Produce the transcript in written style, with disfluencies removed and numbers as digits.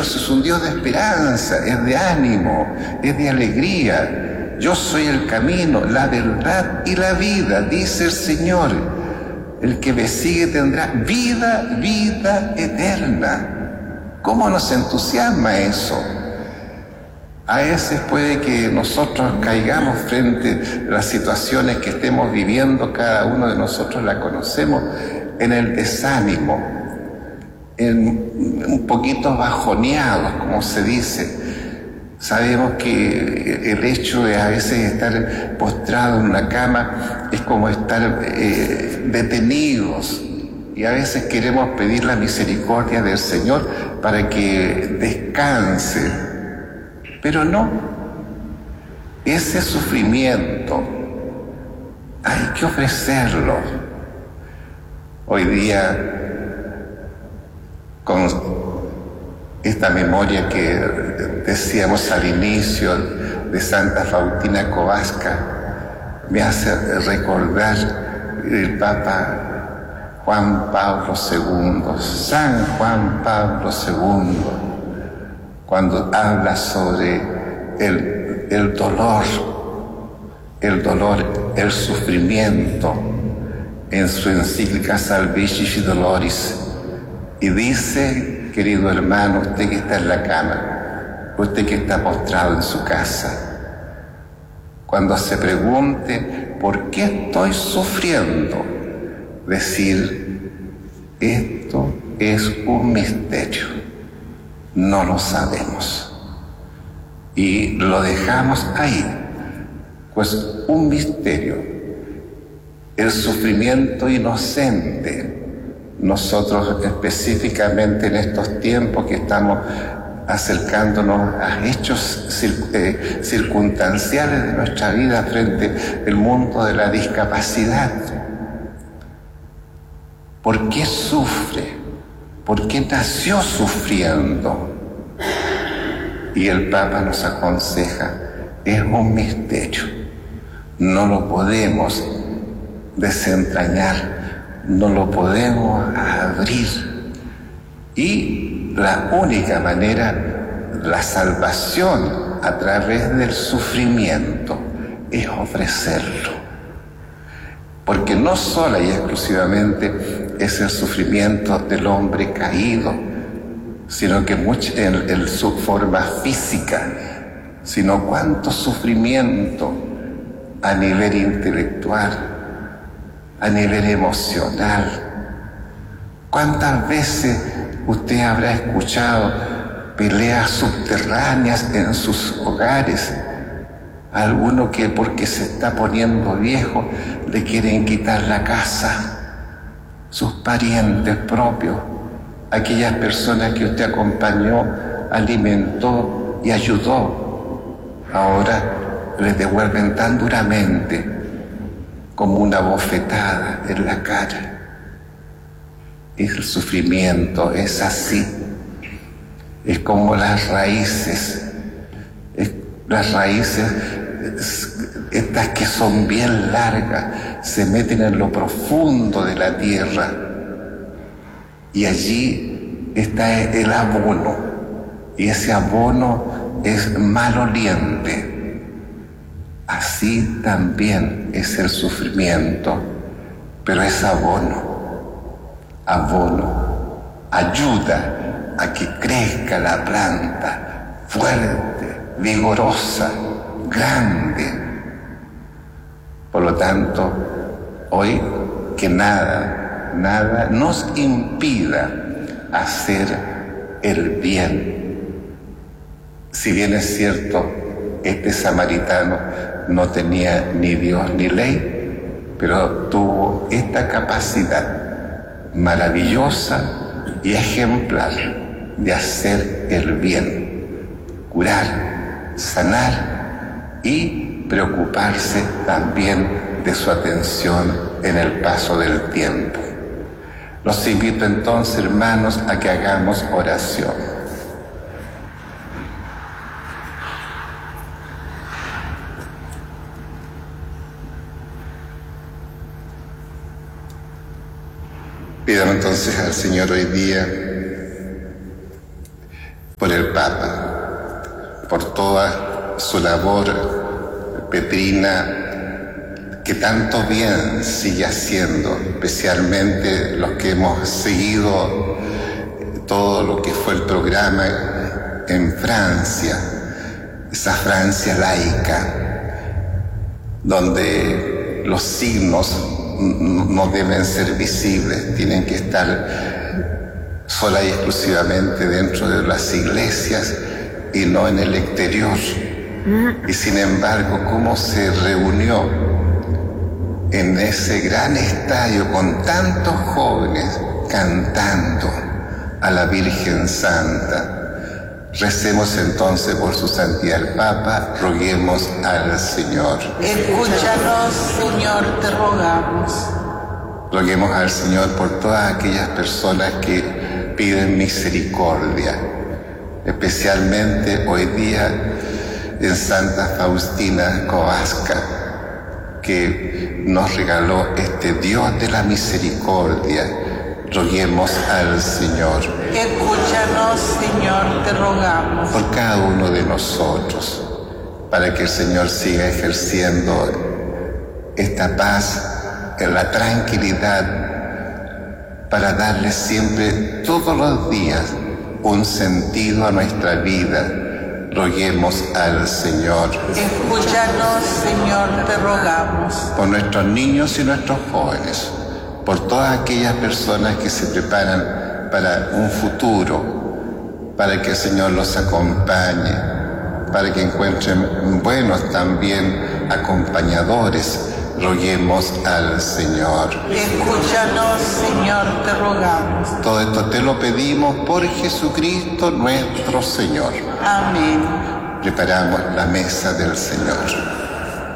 Dios es un Dios de esperanza, es de ánimo, es de alegría. Yo soy el camino, la verdad y la vida, dice el Señor. El que me sigue tendrá vida, vida eterna. ¿Cómo nos entusiasma eso? A veces puede que nosotros caigamos frente a las situaciones que estemos viviendo, cada uno de nosotros la conocemos, en el desánimo, un poquito bajoneados, como se dice. Sabemos que el hecho de a veces estar postrado en una cama es como estar detenidos, y a veces queremos pedir la misericordia del Señor para que descanse. Pero no, ese sufrimiento hay que ofrecerlo. Hoy día, con esta memoria que decíamos al inicio de Santa Faustina Kowalska, me hace recordar el Papa Juan Pablo II, San Juan Pablo II, cuando habla sobre el dolor, el sufrimiento, en su encíclica Salvifici Doloris, y dice: querido hermano, usted que está en la cama, usted que está postrado en su casa, cuando se pregunte ¿por qué estoy sufriendo?, decir: esto es un misterio, no lo sabemos, y lo dejamos ahí. Pues un misterio, el sufrimiento inocente. Nosotros específicamente en estos tiempos que estamos acercándonos a hechos circunstanciales de nuestra vida frente al mundo de la discapacidad. ¿Por qué sufre? ¿Por qué nació sufriendo? Y el Papa nos aconseja: es un misterio, no lo podemos desentrañar, no lo podemos abrir. Y la única manera, la salvación a través del sufrimiento, es ofrecerlo. Porque no sola y exclusivamente es el sufrimiento del hombre caído, sino que en su forma física, sino cuánto sufrimiento a nivel intelectual, a nivel emocional. ¿Cuántas veces usted habrá escuchado peleas subterráneas en sus hogares? Alguno que porque se está poniendo viejo le quieren quitar la casa, sus parientes propios, aquellas personas que usted acompañó, alimentó y ayudó, ahora les devuelven tan duramente como una bofetada en la cara. El sufrimiento es así, es como las raíces, estas que son bien largas, se meten en lo profundo de la tierra, y allí está el abono, y ese abono es maloliente. Así también es el sufrimiento, pero es abono, ayuda a que crezca la planta fuerte, vigorosa, grande. Por lo tanto, hoy que nada nos impida hacer el bien. Si bien es cierto, este samaritano no tenía ni Dios ni ley, pero tuvo esta capacidad maravillosa y ejemplar de hacer el bien, curar, sanar y preocuparse también de su atención en el paso del tiempo. Los invito entonces, hermanos, a que hagamos oración. Pidamos entonces al Señor hoy día por el Papa, por toda su labor petrina, que tanto bien sigue haciendo, especialmente los que hemos seguido todo lo que fue el programa en Francia, esa Francia laica, donde los signos no deben ser visibles, tienen que estar sola y exclusivamente dentro de las iglesias y no en el exterior. Y sin embargo, cómo se reunió en ese gran estadio con tantos jóvenes cantando a la Virgen Santa. Recemos entonces por su santidad el Papa, roguemos al Señor. Escúchanos, Señor, te rogamos. Roguemos al Señor por todas aquellas personas que piden misericordia, especialmente hoy día en Santa Faustina Kowalska, que nos regaló este Dios de la misericordia. Roguemos al Señor. Escúchanos, Señor, te rogamos. Por cada uno de nosotros, para que el Señor siga ejerciendo esta paz en la tranquilidad, para darle siempre, todos los días, un sentido a nuestra vida. Roguemos al Señor. Escúchanos, Señor, te rogamos. Por nuestros niños y nuestros jóvenes, por todas aquellas personas que se preparan para un futuro, para que el Señor los acompañe, para que encuentren buenos también acompañadores. Roguemos al Señor. Escúchanos, Señor, te rogamos. Todo esto te lo pedimos por Jesucristo nuestro Señor. Amén. Preparamos la mesa del Señor.